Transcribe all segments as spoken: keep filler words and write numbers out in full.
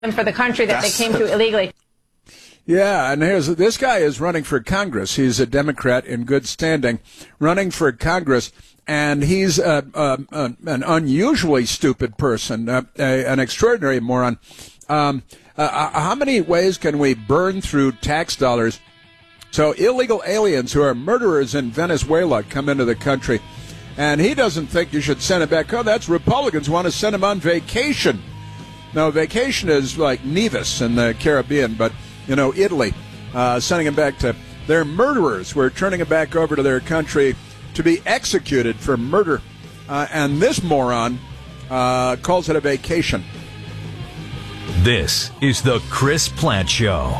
for the country that That's... they came to illegally. Yeah, and here's this guy is running for Congress. He's a Democrat in good standing, running for Congress, and he's uh, uh, uh, an unusually stupid person, uh, a, an extraordinary moron. Um, uh, how many ways can we burn through tax dollars so illegal aliens who are murderers in Venezuela come into the country? And he doesn't think you should send them back. Oh, that's Republicans want to send them on vacation. No, vacation is like Nevis in the Caribbean, but you know, Italy, uh, sending them back to their murderers. We're turning them back over to their country to be executed for murder. Uh, and this moron uh, calls it a vacation. This is the Chris Plante Show.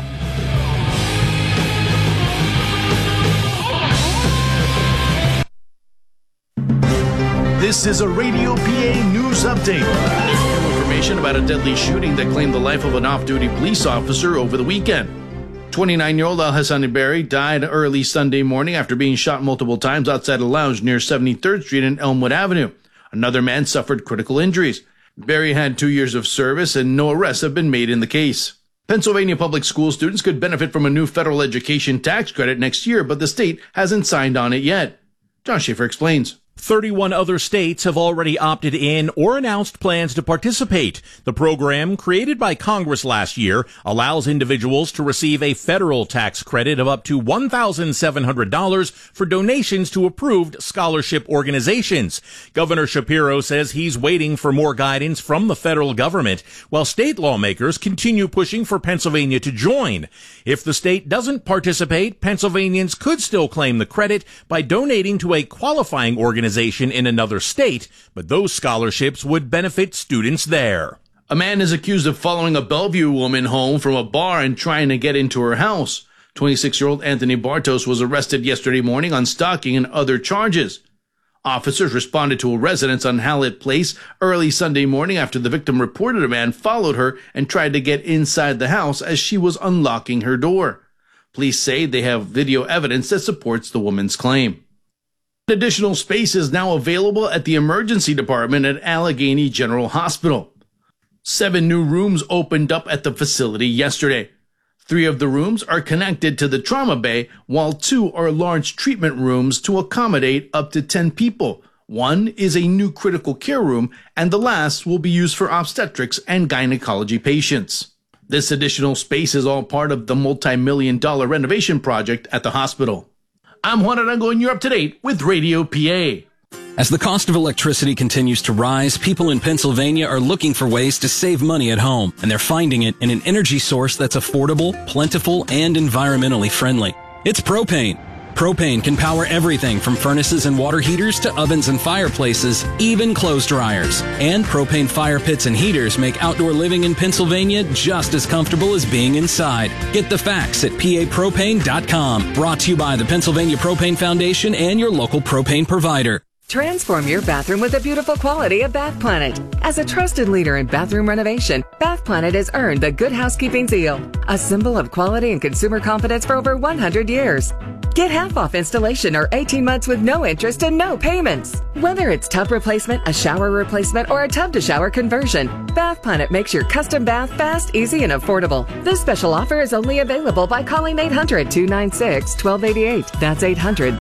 This is a Radio P A News Update. Information about a deadly shooting that claimed the life of an off-duty police officer over the weekend. twenty-nine-year-old Al-Hassani Berry died early Sunday morning after being shot multiple times outside a lounge near seventy-third Street and Elmwood Avenue. Another man suffered critical injuries. Berry had two years of service and no arrests have been made in the case. Pennsylvania public school students could benefit from a new federal education tax credit next year, but the state hasn't signed on it yet. John Schaefer explains. thirty-one other states have already opted in or announced plans to participate. The program, created by Congress last year, allows individuals to receive a federal tax credit of up to one thousand seven hundred dollars for donations to approved scholarship organizations. Governor Shapiro says he's waiting for more guidance from the federal government, while state lawmakers continue pushing for Pennsylvania to join. If the state doesn't participate, Pennsylvanians could still claim the credit by donating to a qualifying organization in another state, but those scholarships would benefit students there. A man is accused of following a Bellevue woman home from a bar and trying to get into her house. twenty-six-year-old Anthony Bartos was arrested yesterday morning on stalking and other charges. Officers responded to a residence on Hallett Place early Sunday morning after the victim reported a man followed her and tried to get inside the house as she was unlocking her door. Police say they have video evidence that supports the woman's claim. Additional space is now available at the emergency department at Allegheny General Hospital. Seven new rooms opened up at the facility yesterday. Three of the rooms are connected to the trauma bay, while two are large treatment rooms to accommodate up to ten people. One is a new critical care room, and the last will be used for obstetrics and gynecology patients. This additional space is all part of the multi-million dollar renovation project at the hospital. I'm Juan Arango, and you're up to date with Radio P A. As the cost of electricity continues to rise, people in Pennsylvania are looking for ways to save money at home, and they're finding it in an energy source that's affordable, plentiful, and environmentally friendly. It's propane. Propane can power everything from furnaces and water heaters to ovens and fireplaces, even clothes dryers. And propane fire pits and heaters make outdoor living in Pennsylvania just as comfortable as being inside. Get the facts at P A propane dot com. Brought to you by the Pennsylvania Propane Foundation and your local propane provider. Transform your bathroom with the beautiful quality of Bath Planet. As a trusted leader in bathroom renovation, Bath Planet has earned the Good Housekeeping seal, a symbol of quality and consumer confidence for over one hundred years. Get half off installation or eighteen months with no interest and no payments. Whether it's tub replacement, a shower replacement, or a tub-to-shower conversion, Bath Planet makes your custom bath fast, easy, and affordable. This special offer is only available by calling eight hundred, two nine six, one two eight eight. That's eight hundred.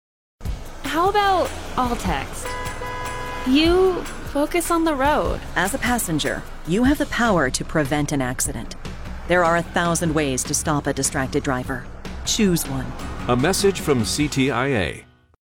How about all text? You focus on the road. As a passenger, you have the power to prevent an accident. There are a thousand ways to stop a distracted driver. Choose one. A message from C T I A.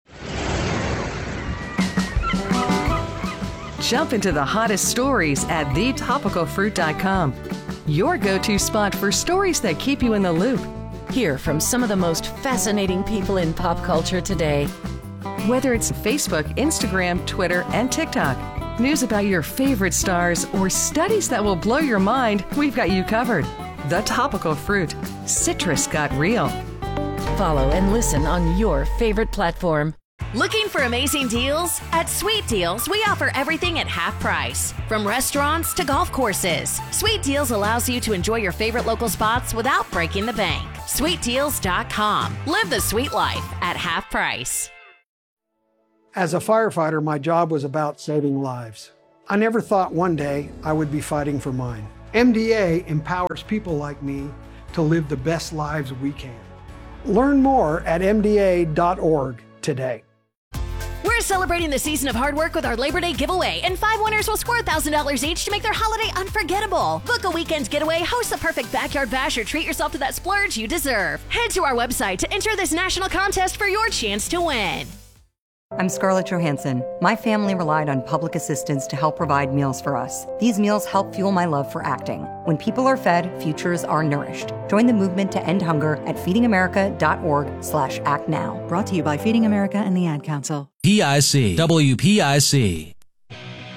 Jump into the hottest stories at the topical fruit dot com. Your go-to spot for stories that keep you in the loop. Hear from some of the most fascinating people in pop culture today. Whether it's Facebook, Instagram, Twitter, and TikTok, news about your favorite stars, or studies that will blow your mind, we've got you covered. The Topical Fruit. Citrus got real. Follow and listen on your favorite platform. Looking for amazing deals? At Sweet Deals, we offer everything at half price. From restaurants to golf courses, Sweet Deals allows you to enjoy your favorite local spots without breaking the bank. sweet deals dot com. Live the sweet life at half price. As a firefighter, my job was about saving lives. I never thought one day I would be fighting for mine. M D A empowers people like me to live the best lives we can. Learn more at M D A dot org today. We're celebrating the season of hard work with our Labor Day giveaway, and five winners will score one thousand dollars each to make their holiday unforgettable. Book a weekend getaway, host the perfect backyard bash, or treat yourself to that splurge you deserve. Head to our website to enter this national contest for your chance to win. I'm Scarlett Johansson. My family relied on public assistance to help provide meals for us. These meals help fuel my love for acting. When people are fed, futures are nourished. Join the movement to end hunger at feeding america dot org slash act now. Brought to you by Feeding America and the Ad Council. P I C, W P I C.